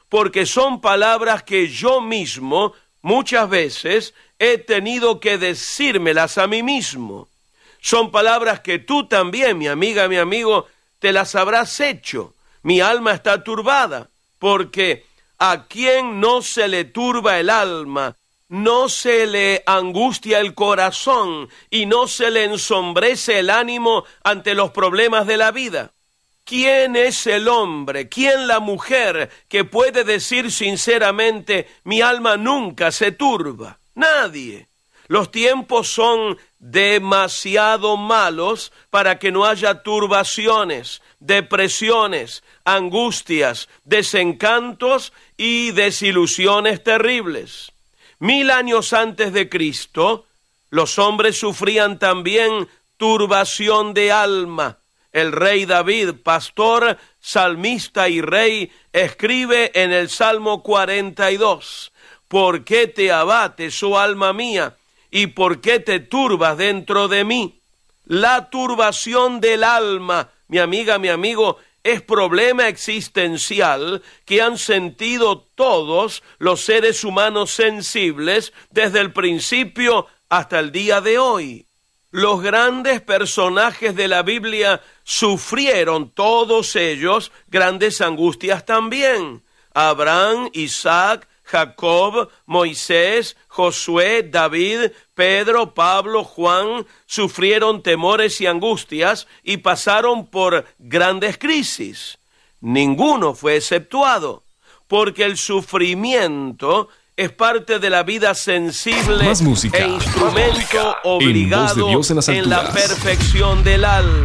porque son palabras que yo mismo muchas veces he tenido que decírmelas a mí mismo. Son palabras que tú también, mi amiga, mi amigo, te las habrás hecho. Mi alma está turbada, porque a quien no se le turba el alma, no se le angustia el corazón y no se le ensombrece el ánimo ante los problemas de la vida. ¿Quién es el hombre, quién la mujer que puede decir sinceramente, mi alma nunca se turba? Nadie. Los tiempos son demasiado malos para que no haya turbaciones, depresiones, angustias, desencantos y desilusiones terribles. 1000 años antes de Cristo, los hombres sufrían también turbación de alma. El rey David, pastor, salmista y rey, escribe en el Salmo 42, ¿por qué te abates, oh alma mía? ¿Y por qué te turbas dentro de mí? La turbación del alma, mi amiga, mi amigo, es problema existencial que han sentido todos los seres humanos sensibles desde el principio hasta el día de hoy. Los grandes personajes de la Biblia sufrieron todos ellos grandes angustias también. Abraham, Isaac, Jacob, Moisés, Josué, David, Pedro, Pablo, Juan, sufrieron temores y angustias y pasaron por grandes crisis. Ninguno fue exceptuado, porque el sufrimiento es parte de la vida sensible e instrumento obligado en la perfección del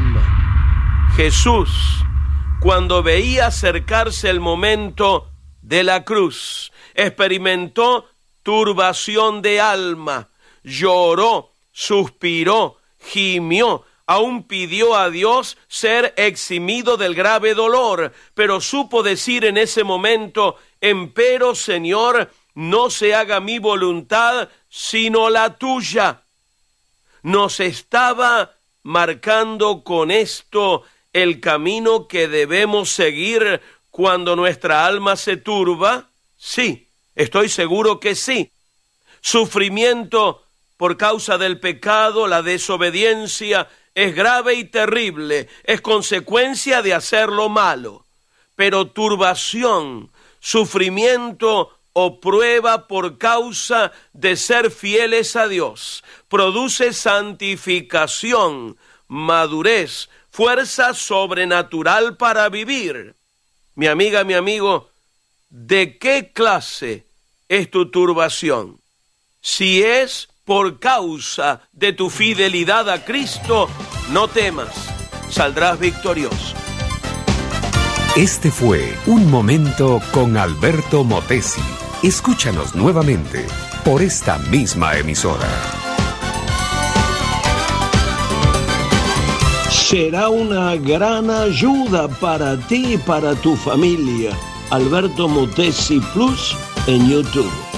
alma. Jesús, cuando veía acercarse el momento de la cruz, experimentó turbación de alma, lloró, suspiró, gimió, aún pidió a Dios ser eximido del grave dolor, pero supo decir en ese momento, empero, Señor, no se haga mi voluntad, sino la tuya. Nos estaba marcando con esto el camino que debemos seguir cuando nuestra alma se turba. Sí, estoy seguro que sí. Sufrimiento por causa del pecado, la desobediencia, es grave y terrible, es consecuencia de hacer lo malo. Pero turbación, sufrimiento o prueba por causa de ser fieles a Dios, produce santificación, madurez, fuerza sobrenatural para vivir. Mi amiga, mi amigo, ¿de qué clase es tu turbación? Si es por causa de tu fidelidad a Cristo, no temas, saldrás victorioso. Este fue Un Momento con Alberto Motesi. Escúchanos nuevamente por esta misma emisora. Será una gran ayuda para ti y para tu familia. Alberto Motesi Plus en YouTube.